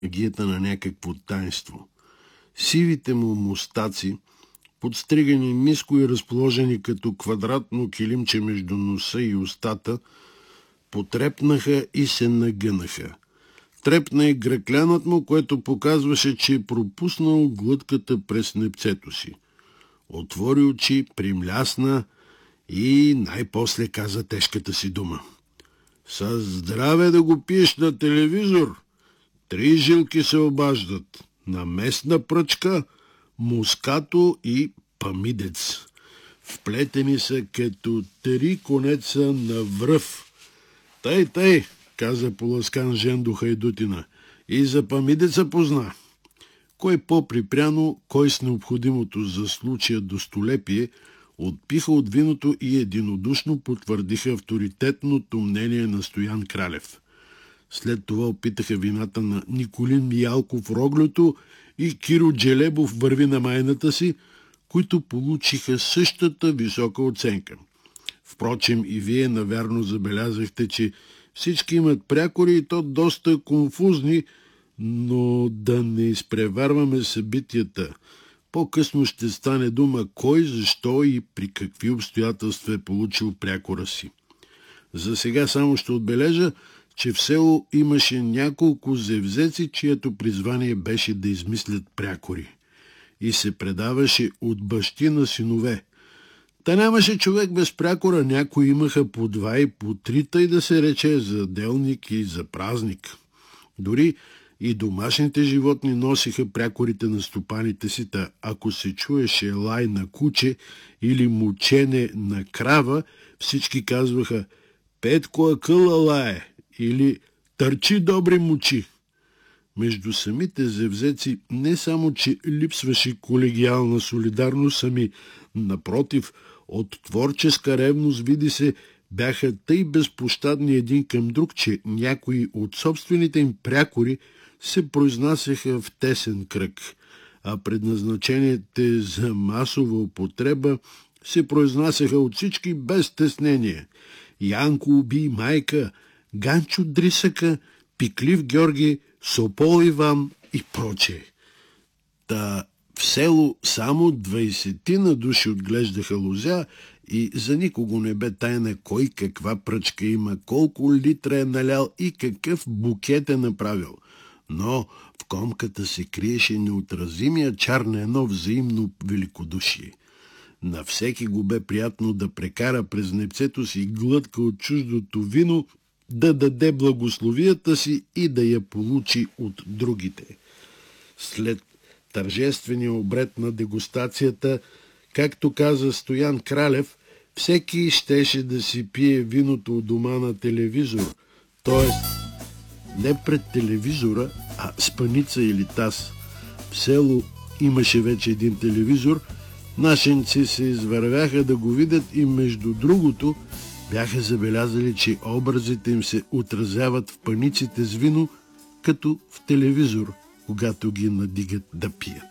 енергията на някакво таинство. Сивите му мустаци, подстригани ниско и разположени като квадратно килимче между носа и устата, потрепнаха и се нагънаха. Трепна и гръклянът му, което показваше, че е пропуснал глътката през непцето си. Отвори очи, примлясна и най-после каза тежката си дума. Със здраве да го пиеш на телевизор. 3 жилки се обаждат. На местна пръчка, мускато и памидец. Вплетени са като 3 конеца на връв. Тъй, каза поласкан Жендо Хайдутина. И за памидеца позна. Кой по-припряно, кой с необходимото за случая достолепие, отпиха от виното и единодушно потвърдиха авторитетното мнение на Стоян Кралев. След това опитаха вината на Николин Миялков Роглето и Киро Джелебов върви на майната си, които получиха същата висока оценка. Впрочем, и вие навярно забелязахте, че всички имат прякори и то доста конфузни, но да не изпреварваме събитията. По-късно ще стане дума кой, защо и при какви обстоятелства е получил прякора си. За сега само ще отбележа, че в село имаше няколко зевзеци, чието призвание беше да измислят прякори. И се предаваше от бащи на синове. Та нямаше човек без прякора, някои имаха по 2 и по 3, тъй да се рече за делник и за празник. Дори и домашните животни носиха прякорите на стопаните си, та ако се чуеше лай на куче или мучене на крава, всички казваха «Петко акъла лае» или «Търчи добри мучи». Между самите зевзеци не само, че липсваше колегиална солидарност, ами напротив, от творческа ревност, види се, бяха тъй безпощадни един към друг, че някои от собствените им прякори се произнасяха в тесен кръг, а предназначените за масова употреба се произнасяха от всички без стеснение. Янко уби майка, Ганчо Дрисъка, Пиклив Георги, Сопол Иван и прочее. Та в село само 20 на души отглеждаха лозя и за никого не бе тайна кой каква пръчка има, колко литра е налял и какъв букет е направил. Но в комката се криеше неотразимия чар на едно взаимно великодушие. На всеки го бе приятно да прекара през непцето си глътка от чуждото вино, да даде благословията си и да я получи от другите. След тържествения обред на дегустацията, както каза Стоян Кралев, всеки щеше да си пие виното от дома на телевизор, т.е. не пред телевизора, а с паница или таз. В село имаше вече един телевизор, нашенци се извървяха да го видят и между другото бяха забелязали, че образите им се отразяват в паниците с вино, като в телевизор, когато ги надигат да пият.